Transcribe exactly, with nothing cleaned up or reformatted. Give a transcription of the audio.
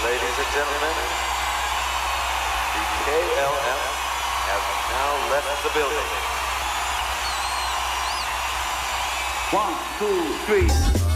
Ladies and gentlemen, the K L M have now left the building. One, two, three.